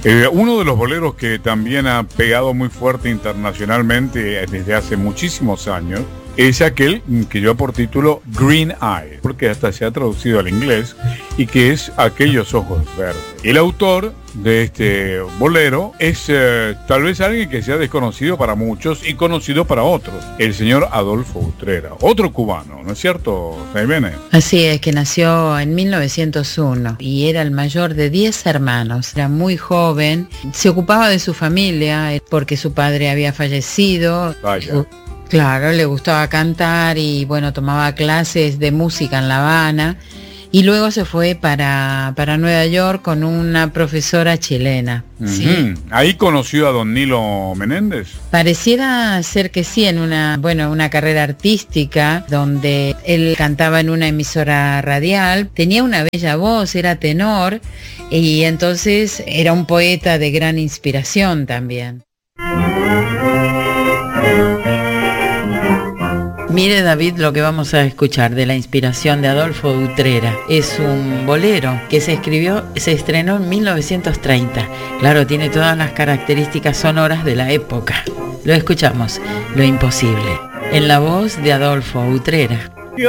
Uno de los boleros que también ha pegado muy fuerte internacionalmente desde hace muchísimos años es aquel que lleva por título Green Eye, porque hasta se ha traducido al inglés, y que es Aquellos ojos verdes. El autor de este bolero es tal vez alguien que sea desconocido para muchos y conocido para otros, el señor Adolfo Utrera, otro cubano, ¿no es cierto, Jaimene? Así es, que nació en 1901 y era el mayor de 10 hermanos. Era muy joven, se ocupaba de su familia porque su padre había fallecido. Vaya. Claro, le gustaba cantar y bueno, tomaba clases de música en La Habana y luego se fue para Nueva York con una profesora chilena. ¿Sí? ¿Ahí conoció a don Nilo Menéndez? Pareciera ser que sí, en una carrera artística donde él cantaba en una emisora radial, tenía una bella voz, era tenor y entonces era un poeta de gran inspiración también. Mire, David, lo que vamos a escuchar de la inspiración de Adolfo Utrera. Es un bolero que se estrenó en 1930. Claro, tiene todas las características sonoras de la época. Lo escuchamos, Lo Imposible, en la voz de Adolfo Utrera.